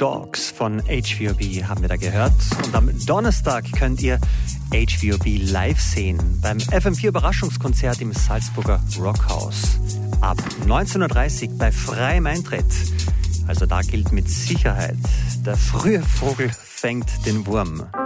Dogs von HVOB haben wir da gehört. Und am Donnerstag könnt ihr HVOB live sehen beim FM4 Überraschungskonzert im Salzburger Rockhaus. Ab 19.30 Uhr bei freiem Eintritt. Also da gilt mit Sicherheit, der frühe Vogel fängt den Wurm.